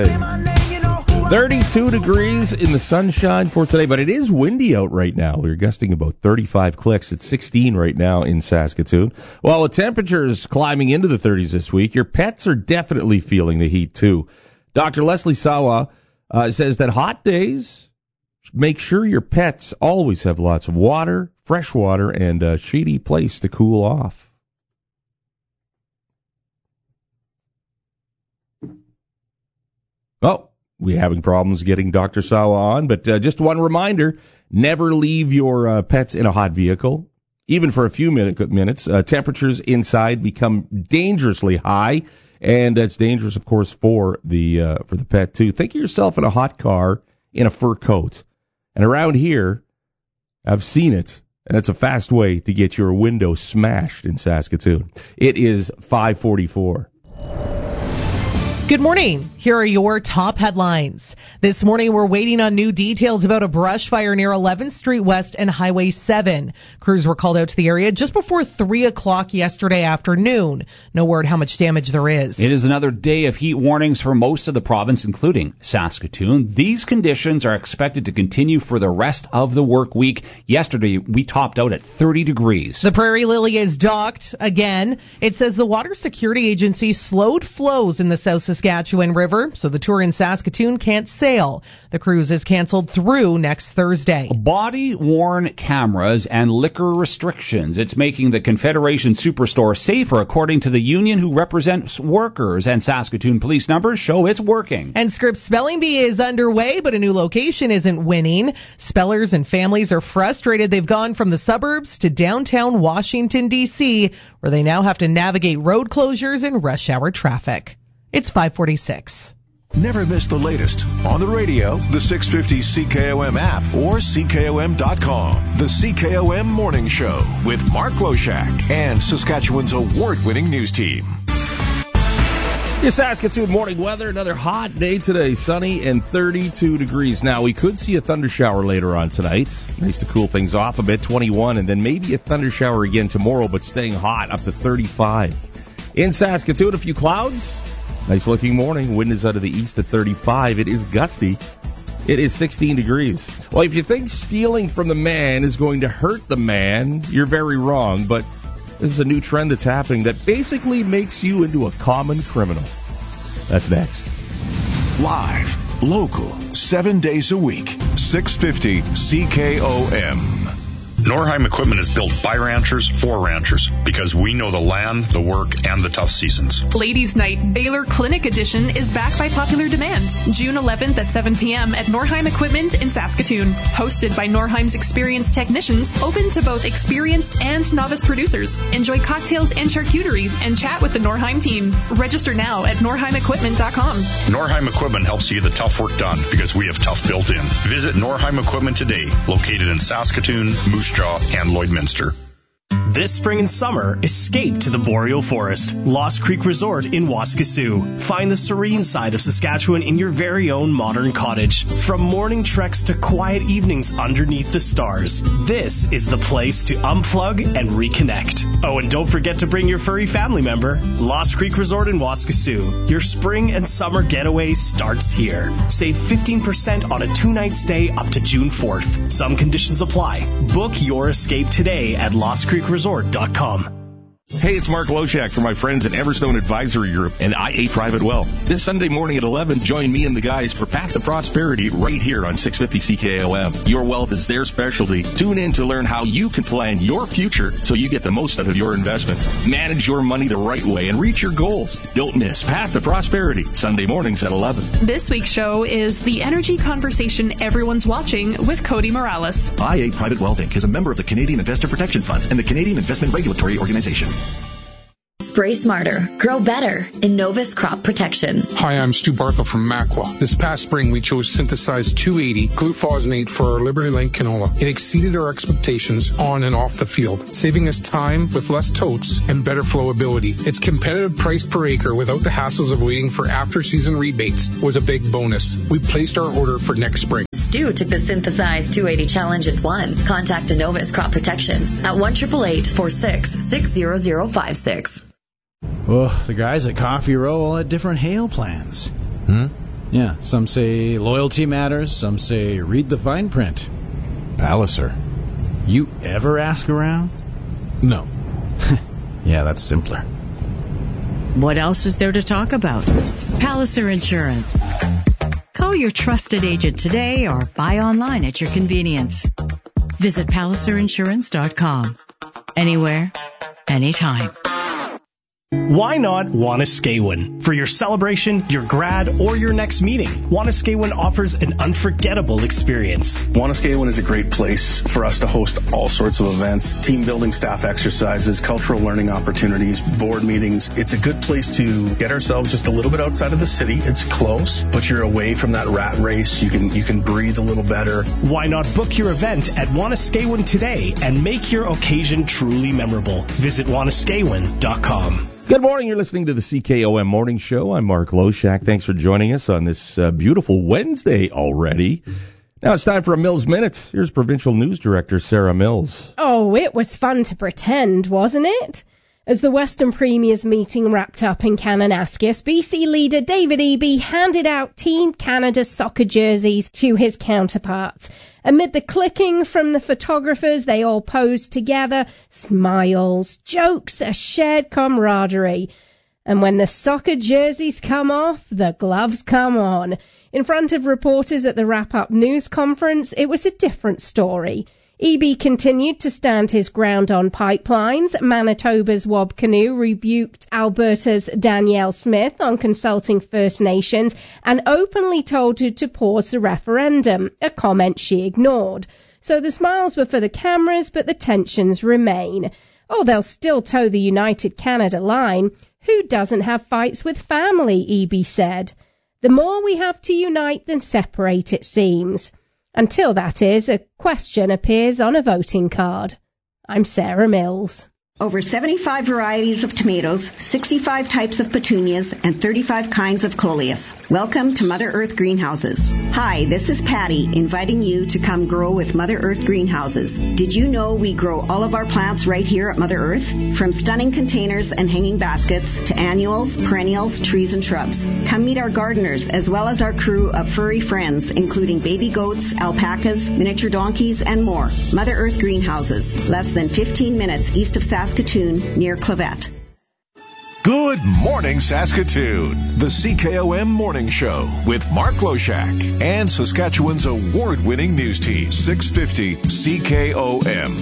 32 degrees in the sunshine for today, but it is windy out right now. We're gusting about 35 clicks. It's 16 right now in Saskatoon. While the temperature's climbing into the 30s this week, your pets are definitely feeling the heat too. Dr. Leslie Sawa says that hot days, make sure your pets always have lots of water, fresh water, and a shady place to cool off. Oh, we're having problems getting Dr. Sawa on, but just one reminder, never leave your pets in a hot vehicle, even for a few minutes. Temperatures inside become dangerously high, and that's dangerous, of course, for the pet, too. Think of yourself in a hot car in a fur coat. And around here, I've seen it, and it's a fast way to get your window smashed in Saskatoon. It is 5:44. Good morning. Here are your top headlines. This morning, we're waiting on new details about a brush fire near 11th Street West and Highway 7. Crews were called out to the area just before 3 o'clock yesterday afternoon. No word how much damage there is. It is another day of heat warnings for most of the province, including Saskatoon. These conditions are expected to continue for the rest of the work week. Yesterday, we topped out at 30 degrees. The Prairie Lily is docked again. It says the Water Security Agency slowed flows in the South Saskatchewan River, so the tour in Saskatoon can't sail. The cruise is canceled through next Thursday. Body-worn cameras and liquor restrictions. It's making the Confederation Superstore safer, according to the union who represents workers, and Saskatoon police numbers show it's working. And Scripps Spelling Bee is underway, but a new location isn't winning. Spellers and families are frustrated. They've gone from the suburbs to downtown Washington, D.C., where they now have to navigate road closures and rush hour traffic. It's 5:46. Never miss the latest on the radio, the 650 CKOM app, or CKOM.com. The CKOM Morning Show with Mark Loshak and Saskatchewan's award-winning news team. Your Saskatoon morning weather, another hot day today, sunny and 32 degrees. Now, we could see a thunder shower later on tonight. Nice to cool things off a bit, 21, and then maybe a thunder shower again tomorrow, but staying hot up to 35. In Saskatoon, a few clouds. Nice looking morning. Wind is out of the east at 35. It is gusty. It is 16 degrees. Well, if you think stealing from the man is going to hurt the man, you're very wrong. But this is a new trend that's happening that basically makes you into a common criminal. That's next. Live, local, 7 days a week. 650 CKOM. Norheim Equipment is built by ranchers for ranchers because we know the land, the work, and the tough seasons. Ladies' Night Baylor Clinic Edition is back by popular demand. June 11th at 7 p.m. at Norheim Equipment in Saskatoon. Hosted by Norheim's experienced technicians, open to both experienced and novice producers. Enjoy cocktails and charcuterie and chat with the Norheim team. Register now at norheimequipment.com. Norheim Equipment helps you get the tough work done because we have tough built in. Visit Norheim Equipment today, located in Saskatoon, Moose Jaw, and Lloydminster. This spring and summer, escape to the Boreal Forest. Lost Creek Resort in Waskesiu. Find the serene side of Saskatchewan in your very own modern cottage. From morning treks to quiet evenings underneath the stars, this is the place to unplug and reconnect. Oh, and don't forget to bring your furry family member. Lost Creek Resort in Waskesiu. Your spring and summer getaway starts here. Save 15% on a 2-night stay up to June 4th. Some conditions apply. Book your escape today at lostcreekresort.com. Hey, it's Mark Loshak from my friends at Everstone Advisory Group and IA Private Wealth. This Sunday morning at 11, join me and the guys for Path to Prosperity right here on 650 CKOM. Your wealth is their specialty. Tune in to learn how you can plan your future so you get the most out of your investments. Manage your money the right way and reach your goals. Don't miss Path to Prosperity, Sunday mornings at 11. This week's show is The Energy Conversation Everyone's Watching with Cody Morales. IA Private Wealth Inc. is a member of the Canadian Investor Protection Fund and the Canadian Investment Regulatory Organization. Spray smarter, grow better. Innovis Crop Protection. Hi, I'm Stu Barthel from Makwa. This past spring, we chose synthesized 280 glufosinate for our Liberty Link canola. It exceeded our expectations on and off the field, saving us time with less totes and better flowability. Its competitive price per acre without the hassles of waiting for after-season rebates was a big bonus. We placed our order for next spring. Stu took the synthesized 280 challenge and won. Contact Innovis Crop Protection at 1-888-46-60056. Oh, the guys at Coffee Row all had different hail plans. Yeah, some say loyalty matters, some say read the fine print. Palliser. You ever ask around? No. Yeah, that's simpler. What else is there to talk about? Palliser Insurance. Call your trusted agent today or buy online at your convenience. Visit PalliserInsurance.com. Anywhere, anytime. Why not Wanuskewin? For your celebration, your grad, or your next meeting, Wanuskewin offers an unforgettable experience. Wanuskewin is a great place for us to host all sorts of events, team building, staff exercises, cultural learning opportunities, board meetings. It's a good place to get ourselves just a little bit outside of the city. It's close, but you're away from that rat race. You can breathe a little better. Why not book your event at Wanuskewin today and make your occasion truly memorable? Visit Wanuskewin.com. Good morning. You're listening to the CKOM Morning Show. I'm Mark Loshak. Thanks for joining us on this beautiful Wednesday already. Now it's time for a Mills Minute. Here's Provincial News Director Sarah Mills. Oh, it was fun to pretend, wasn't it? As the Western Premier's meeting wrapped up in Kananaskis, BC leader David Eby handed out Team Canada soccer jerseys to his counterparts. Amid the clicking from the photographers, they all posed together, smiles, jokes, a shared camaraderie. And when the soccer jerseys come off, the gloves come on. In front of reporters at the wrap-up news conference, it was a different story. Eby continued to stand his ground on pipelines. Manitoba's Wob Canoe rebuked Alberta's Danielle Smith on consulting First Nations and openly told her to pause the referendum, a comment she ignored. So the smiles were for the cameras, but the tensions remain. Oh, they'll still toe the United Canada line. Who doesn't have fights with family, Eby said. The more we have to unite than separate, it seems. Until, that is, a question appears on a voting card. I'm Sarah Mills. Over 75 varieties of tomatoes, 65 types of petunias, and 35 kinds of coleus. Welcome to Mother Earth Greenhouses. Hi, this is Patty, inviting you to come grow with Mother Earth Greenhouses. Did you know we grow all of our plants right here at Mother Earth? From stunning containers and hanging baskets to annuals, perennials, trees, and shrubs. Come meet our gardeners as well as our crew of furry friends, including baby goats, alpacas, miniature donkeys, and more. Mother Earth Greenhouses, less than 15 minutes east of Saskatoon, near Clavet. Good morning, Saskatoon. The CKOM Morning Show with Mark Loshak and Saskatchewan's award-winning news team, 650 CKOM.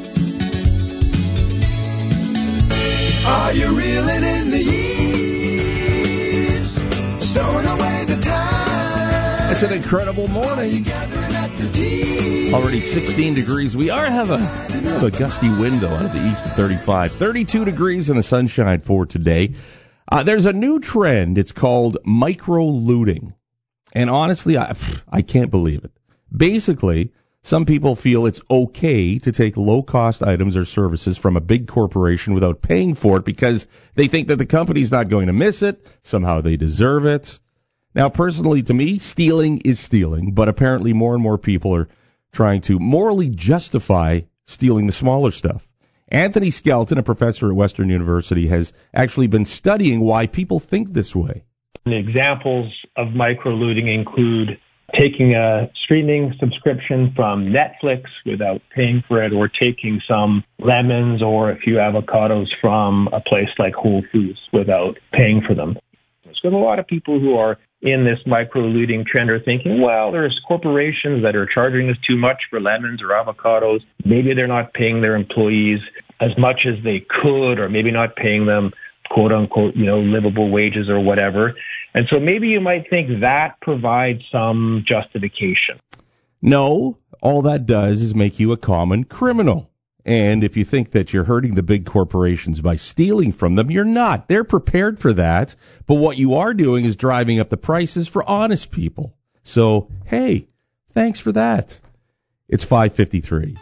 Are you reeling in the years? Stowing away the time. It's an incredible morning. Already 16 degrees. We are have a gusty wind, though, out of the east of 35. 32 degrees in the sunshine for today. There's a new trend. It's called micro-looting. And honestly, I can't believe it. Basically, some people feel it's okay to take low-cost items or services from a big corporation without paying for it because they think that the company's not going to miss it. Somehow they deserve it. Now, personally, to me, stealing is stealing, but apparently more and more people are trying to morally justify stealing the smaller stuff. Anthony Skelton, a professor at Western University, has actually been studying why people think this way. The examples of micro-looting include taking a streaming subscription from Netflix without paying for it, or taking some lemons or a few avocados from a place like Whole Foods without paying for them. So a lot of people who are in this micro-looting trend are thinking, well, there's corporations that are charging us too much for lemons or avocados. Maybe they're not paying their employees as much as they could, or maybe not paying them, quote unquote, livable wages or whatever. And so maybe you might think that provides some justification. No, all that does is make you a common criminal. And if you think that you're hurting the big corporations by stealing from them, you're not. They're prepared for that. But what you are doing is driving up the prices for honest people. So, hey, thanks for that. It's 5:53.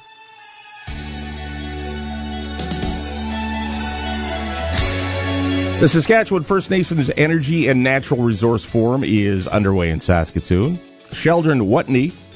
The Saskatchewan First Nations Energy and Natural Resource Forum is underway in Saskatoon. Sheldon Watney